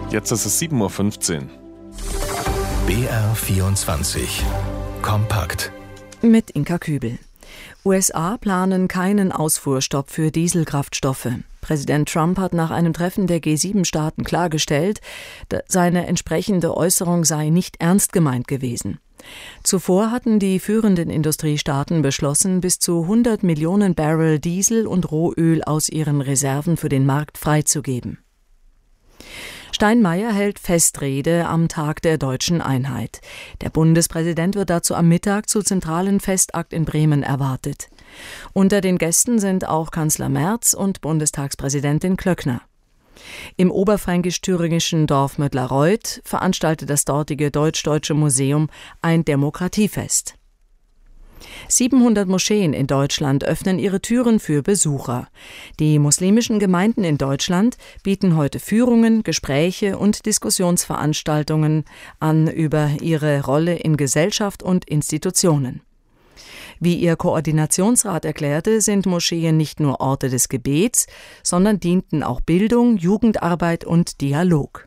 Jetzt ist es 7:15 Uhr. BR24 Kompakt. Mit Inka Kübel. USA planen keinen Ausfuhrstopp für Dieselkraftstoffe. Präsident Trump hat nach einem Treffen der G7-Staaten klargestellt, seine entsprechende Äußerung sei nicht ernst gemeint gewesen. Zuvor hatten die führenden Industriestaaten beschlossen, bis zu 100 Millionen Barrel Diesel und Rohöl aus ihren Reserven für den Markt freizugeben. Steinmeier hält Festrede am Tag der Deutschen Einheit. Der Bundespräsident wird dazu am Mittag zu zentralen Festakt in Bremen erwartet. Unter den Gästen sind auch Kanzler Merz und Bundestagspräsidentin Klöckner. Im oberfränkisch-thüringischen Dorf Mödlareuth veranstaltet das dortige Deutsch-Deutsche Museum ein Demokratiefest. 700 Moscheen in Deutschland öffnen ihre Türen für Besucher. Die muslimischen Gemeinden in Deutschland bieten heute Führungen, Gespräche und Diskussionsveranstaltungen an über ihre Rolle in Gesellschaft und Institutionen. Wie ihr Koordinationsrat erklärte, sind Moscheen nicht nur Orte des Gebets, sondern dienten auch Bildung, Jugendarbeit und Dialog.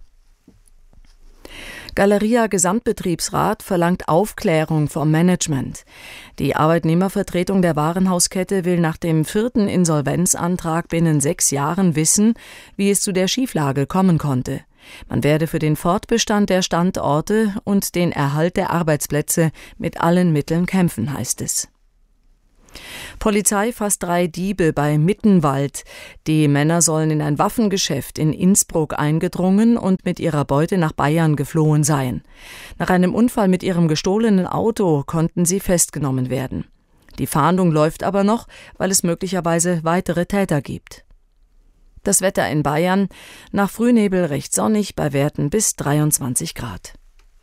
Galeria Gesamtbetriebsrat verlangt Aufklärung vom Management. Die Arbeitnehmervertretung der Warenhauskette will nach dem 4. Insolvenzantrag binnen 6 Jahren wissen, wie es zu der Schieflage kommen konnte. Man werde für den Fortbestand der Standorte und den Erhalt der Arbeitsplätze mit allen Mitteln kämpfen, heißt es. Polizei fasst 3 Diebe bei Mittenwald. Die Männer sollen in ein Waffengeschäft in Innsbruck eingedrungen und mit ihrer Beute nach Bayern geflohen seien. Nach einem Unfall mit ihrem gestohlenen Auto konnten sie festgenommen werden. Die Fahndung läuft aber noch, weil es möglicherweise weitere Täter gibt. Das Wetter in Bayern: nach Frühnebel recht sonnig, bei Werten bis 23 Grad.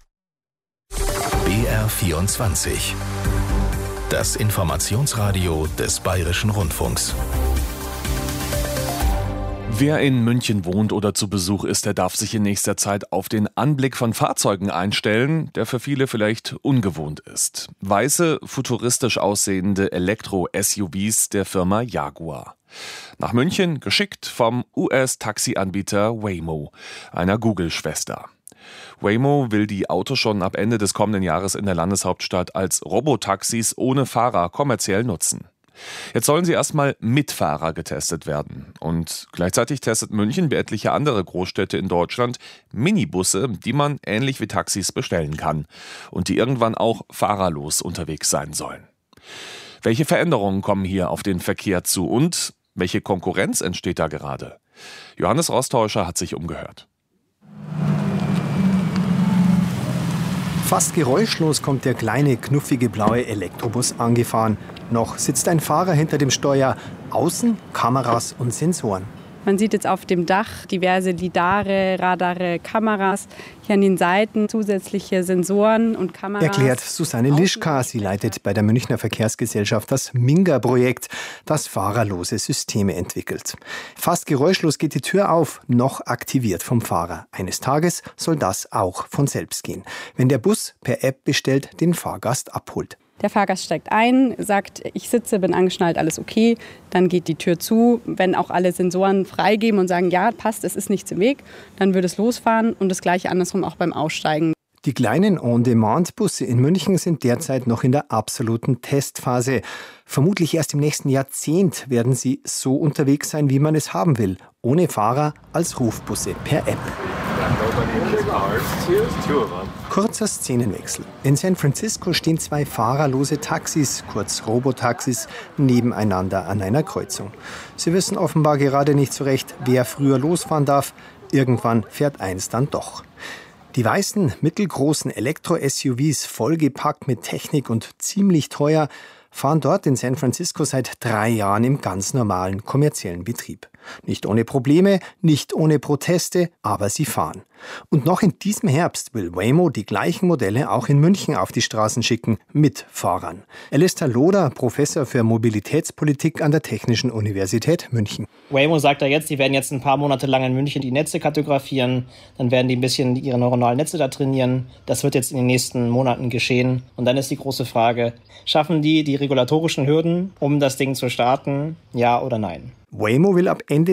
BR24 Das Informationsradio des Bayerischen Rundfunks. Wer in München wohnt oder zu Besuch ist, der darf sich in nächster Zeit auf den Anblick von Fahrzeugen einstellen, der für viele vielleicht ungewohnt ist. Weiße, futuristisch aussehende Elektro-SUVs der Firma Jaguar. Nach München geschickt vom US-Taxi-Anbieter Waymo, einer Google-Schwester. Waymo will die Autos schon ab Ende des kommenden Jahres in der Landeshauptstadt als Robotaxis ohne Fahrer kommerziell nutzen. Jetzt sollen sie erstmal mit Fahrer getestet werden. Und gleichzeitig testet München wie etliche andere Großstädte in Deutschland Minibusse, die man ähnlich wie Taxis bestellen kann und die irgendwann auch fahrerlos unterwegs sein sollen. Welche Veränderungen kommen hier auf den Verkehr zu und welche Konkurrenz entsteht da gerade? Johannes Rostäuscher hat sich umgehört. Fast geräuschlos kommt der kleine, knuffige blaue Elektrobus angefahren. Noch sitzt ein Fahrer hinter dem Steuer. Außen Kameras und Sensoren. Man sieht jetzt auf dem Dach diverse Lidare, Radare, Kameras. Hier an den Seiten zusätzliche Sensoren und Kameras. Erklärt Susanne Lischka. Sie leitet bei der Münchner Verkehrsgesellschaft das Minga-Projekt, das fahrerlose Systeme entwickelt. Fast geräuschlos geht die Tür auf, noch aktiviert vom Fahrer. Eines Tages soll das auch von selbst gehen, wenn der Bus per App bestellt den Fahrgast abholt. Der Fahrgast steigt ein, sagt, ich sitze, bin angeschnallt, alles okay. Dann geht die Tür zu. Wenn auch alle Sensoren freigeben und sagen, ja, passt, es ist nichts im Weg, dann würde es losfahren und das Gleiche andersrum auch beim Aussteigen. Die kleinen On-Demand-Busse in München sind derzeit noch in der absoluten Testphase. Vermutlich erst im nächsten Jahrzehnt werden sie so unterwegs sein, wie man es haben will. Ohne Fahrer, als Rufbusse per App. Kurzer Szenenwechsel. In San Francisco stehen 2 fahrerlose Taxis, kurz Robotaxis, nebeneinander an einer Kreuzung. Sie wissen offenbar gerade nicht so recht, wer früher losfahren darf. Irgendwann fährt eins dann doch. Die weißen, mittelgroßen Elektro-SUVs, vollgepackt mit Technik und ziemlich teuer, fahren dort in San Francisco seit 3 Jahren im ganz normalen kommerziellen Betrieb. Nicht ohne Probleme, nicht ohne Proteste, aber sie fahren. Und noch in diesem Herbst will Waymo die gleichen Modelle auch in München auf die Straßen schicken, mit Fahrern. Alistair Loder, Professor für Mobilitätspolitik an der Technischen Universität München. Waymo sagt jetzt, die werden jetzt ein paar Monate lang in München die Netze kartografieren, dann werden die ein bisschen ihre neuronalen Netze da trainieren. Das wird jetzt in den nächsten Monaten geschehen. Und dann ist die große Frage, schaffen die regulatorischen Hürden, um das Ding zu starten, ja oder nein? Waymo will ab Ende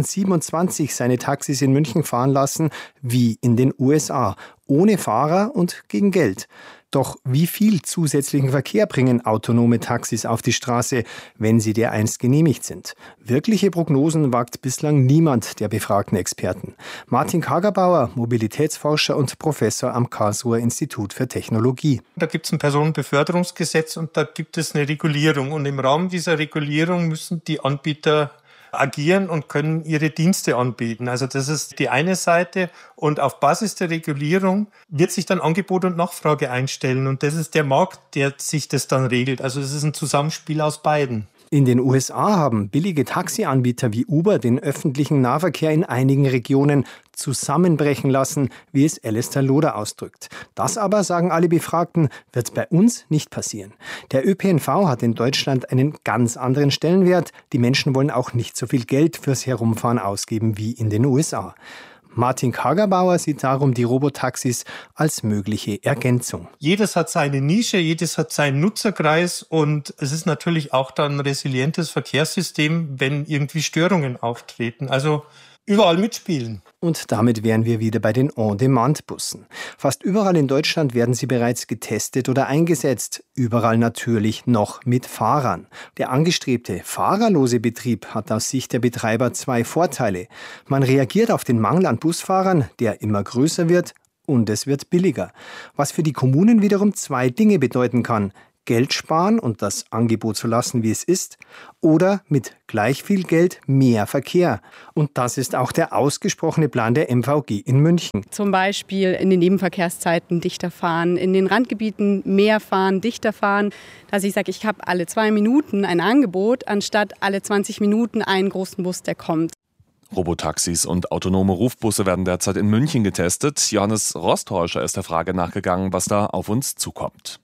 2027 seine Taxis in München fahren lassen, wie in den USA, ohne Fahrer und gegen Geld. Doch wie viel zusätzlichen Verkehr bringen autonome Taxis auf die Straße, wenn sie dereinst genehmigt sind? Wirkliche Prognosen wagt bislang niemand der befragten Experten. Martin Kagerbauer, Mobilitätsforscher und Professor am Karlsruher Institut für Technologie. Da gibt es ein Personenbeförderungsgesetz und da gibt es eine Regulierung. Und im Rahmen dieser Regulierung müssen die Anbieter agieren und können ihre Dienste anbieten. Also das ist die eine Seite. Und auf Basis der Regulierung wird sich dann Angebot und Nachfrage einstellen. Und das ist der Markt, der sich das dann regelt. Also es ist ein Zusammenspiel aus beiden. In den USA haben billige Taxianbieter wie Uber den öffentlichen Nahverkehr in einigen Regionen zusammenbrechen lassen, wie es Alistair Loder ausdrückt. Das aber, sagen alle Befragten, wird bei uns nicht passieren. Der ÖPNV hat in Deutschland einen ganz anderen Stellenwert. Die Menschen wollen auch nicht so viel Geld fürs Herumfahren ausgeben wie in den USA. Martin Kagerbauer sieht darum die Robotaxis als mögliche Ergänzung. Jedes hat seine Nische, jedes hat seinen Nutzerkreis und es ist natürlich auch dann ein resilientes Verkehrssystem, wenn irgendwie Störungen auftreten. Also überall mitspielen. Und damit wären wir wieder bei den On-Demand-Bussen. Fast überall in Deutschland werden sie bereits getestet oder eingesetzt. Überall natürlich noch mit Fahrern. Der angestrebte fahrerlose Betrieb hat aus Sicht der Betreiber zwei Vorteile. Man reagiert auf den Mangel an Busfahrern, der immer größer wird, und es wird billiger. Was für die Kommunen wiederum zwei Dinge bedeuten kann: Geld sparen und das Angebot so lassen, wie es ist, oder mit gleich viel Geld mehr Verkehr. Und das ist auch der ausgesprochene Plan der MVG in München. Zum Beispiel in den Nebenverkehrszeiten dichter fahren, in den Randgebieten mehr fahren, dichter fahren. Dass ich sage, ich habe alle 2 Minuten ein Angebot, anstatt alle 20 Minuten einen großen Bus, der kommt. Robotaxis und autonome Rufbusse werden derzeit in München getestet. Johannes Rosthäuscher ist der Frage nachgegangen, was da auf uns zukommt.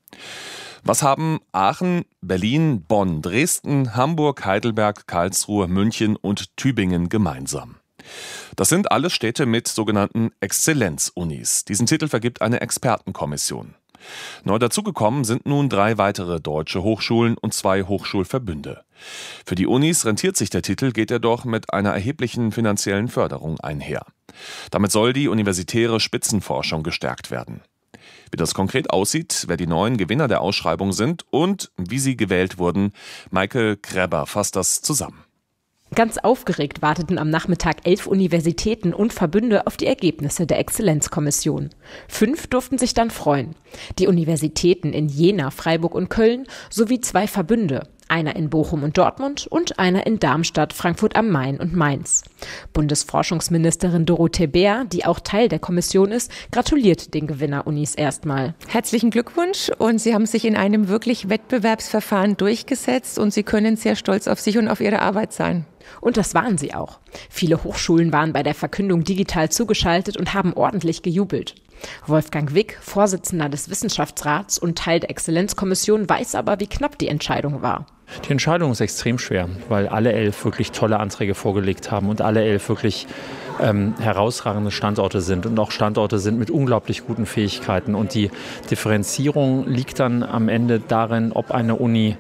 Was haben Aachen, Berlin, Bonn, Dresden, Hamburg, Heidelberg, Karlsruhe, München und Tübingen gemeinsam? Das sind alles Städte mit sogenannten Exzellenzunis. Diesen Titel vergibt eine Expertenkommission. Neu dazugekommen sind nun 3 weitere deutsche Hochschulen und 2 Hochschulverbünde. Für die Unis rentiert sich der Titel, geht jedoch mit einer erheblichen finanziellen Förderung einher. Damit soll die universitäre Spitzenforschung gestärkt werden. Wie das konkret aussieht, wer die neuen Gewinner der Ausschreibung sind und wie sie gewählt wurden, Maike Kreber fasst das zusammen. Ganz aufgeregt warteten am Nachmittag 11 Universitäten und Verbünde auf die Ergebnisse der Exzellenzkommission. 5 durften sich dann freuen. Die Universitäten in Jena, Freiburg und Köln sowie 2 Verbünde. Einer in Bochum und Dortmund und einer in Darmstadt, Frankfurt am Main und Mainz. Bundesforschungsministerin Dorothee Bär, die auch Teil der Kommission ist, gratuliert den Gewinner-Unis erstmal. Herzlichen Glückwunsch und Sie haben sich in einem wirklich Wettbewerbsverfahren durchgesetzt und Sie können sehr stolz auf sich und auf Ihre Arbeit sein. Und das waren sie auch. Viele Hochschulen waren bei der Verkündung digital zugeschaltet und haben ordentlich gejubelt. Wolfgang Wick, Vorsitzender des Wissenschaftsrats und Teil der Exzellenzkommission, weiß aber, wie knapp die Entscheidung war. Die Entscheidung ist extrem schwer, weil alle 11 wirklich tolle Anträge vorgelegt haben und alle 11 wirklich herausragende Standorte sind und auch Standorte sind mit unglaublich guten Fähigkeiten. Und die Differenzierung liegt dann am Ende darin, ob eine Uni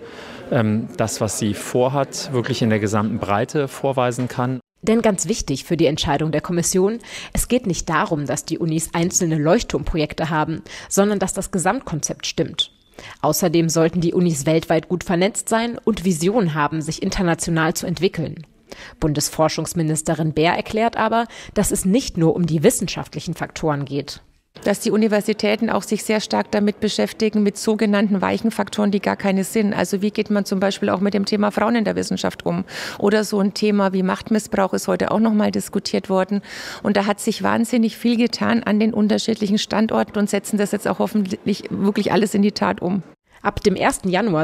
das, was sie vorhat, wirklich in der gesamten Breite vorweisen kann. Denn ganz wichtig für die Entscheidung der Kommission, es geht nicht darum, dass die Unis einzelne Leuchtturmprojekte haben, sondern dass das Gesamtkonzept stimmt. Außerdem sollten die Unis weltweit gut vernetzt sein und Visionen haben, sich international zu entwickeln. Bundesforschungsministerin Bär erklärt aber, dass es nicht nur um die wissenschaftlichen Faktoren geht. Dass die Universitäten auch sich sehr stark damit beschäftigen, mit sogenannten weichen Faktoren, die gar keine sind. Also wie geht man zum Beispiel auch mit dem Thema Frauen in der Wissenschaft um? Oder so ein Thema wie Machtmissbrauch ist heute auch nochmal diskutiert worden. Und da hat sich wahnsinnig viel getan an den unterschiedlichen Standorten und setzen das jetzt auch hoffentlich wirklich alles in die Tat um. Ab dem 1. Januar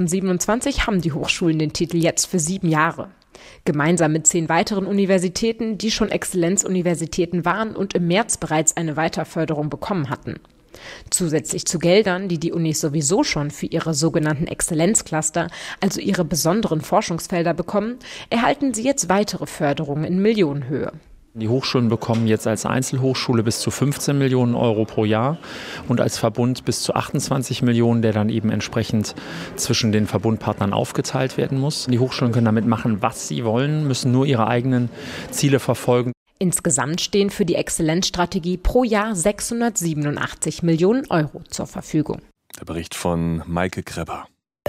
2027 haben die Hochschulen den Titel jetzt für 7 Jahre. Gemeinsam mit 10 weiteren Universitäten, die schon Exzellenzuniversitäten waren und im März bereits eine Weiterförderung bekommen hatten. Zusätzlich zu Geldern, die die Unis sowieso schon für ihre sogenannten Exzellenzcluster, also ihre besonderen Forschungsfelder bekommen, erhalten sie jetzt weitere Förderungen in Millionenhöhe. Die Hochschulen bekommen jetzt als Einzelhochschule bis zu 15 Millionen Euro pro Jahr und als Verbund bis zu 28 Millionen, der dann eben entsprechend zwischen den Verbundpartnern aufgeteilt werden muss. Die Hochschulen können damit machen, was sie wollen, müssen nur ihre eigenen Ziele verfolgen. Insgesamt stehen für die Exzellenzstrategie pro Jahr 687 Millionen Euro zur Verfügung. Der Bericht von Maike Krepper.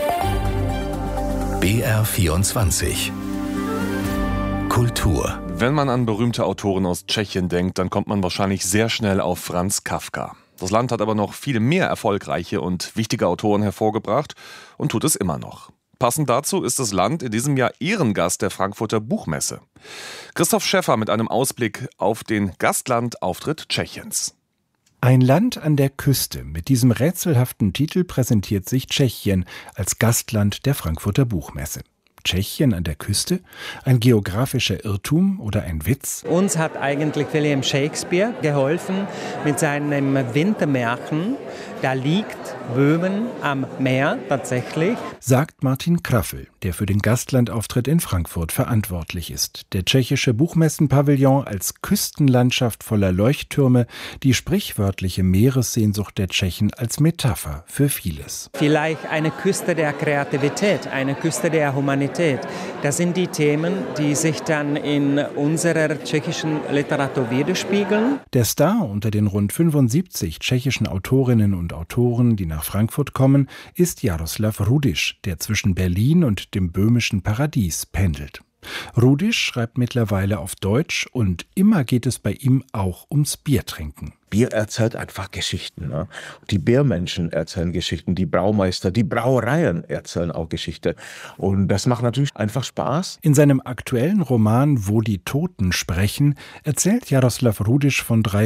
BR24 Kultur. Wenn man an berühmte Autoren aus Tschechien denkt, dann kommt man wahrscheinlich sehr schnell auf Franz Kafka. Das Land hat aber noch viel mehr erfolgreiche und wichtige Autoren hervorgebracht und tut es immer noch. Passend dazu ist das Land in diesem Jahr Ehrengast der Frankfurter Buchmesse. Christoph Schäffer mit einem Ausblick auf den Gastlandauftritt Tschechiens. Ein Land an der Küste. Mit diesem rätselhaften Titel präsentiert sich Tschechien als Gastland der Frankfurter Buchmesse. Tschechien an der Küste? Ein geografischer Irrtum oder ein Witz? Uns hat eigentlich William Shakespeare geholfen mit seinem Wintermärchen. Da liegt Böhmen am Meer tatsächlich. Sagt Martin Kraffel, der für den Gastlandauftritt in Frankfurt verantwortlich ist. Der tschechische Buchmessenpavillon als Küstenlandschaft voller Leuchttürme, die sprichwörtliche Meeressehnsucht der Tschechen als Metapher für vieles. Vielleicht eine Küste der Kreativität, eine Küste der Humanität. Das sind die Themen, die sich dann in unserer tschechischen Literatur widerspiegeln. Der Star unter den rund 75 tschechischen Autorinnen und Autoren, die nach Frankfurt kommen, ist Jaroslav Rudiš, der zwischen Berlin und dem böhmischen Paradies pendelt. Rudiš schreibt mittlerweile auf Deutsch und immer geht es bei ihm auch ums Biertrinken. Bier erzählt einfach Geschichten. Ne? Die Biermenschen erzählen Geschichten, die Braumeister, die Brauereien erzählen auch Geschichte. Und das macht natürlich einfach Spaß. In seinem aktuellen Roman Wo die Toten sprechen erzählt Jaroslav Rudiš von 3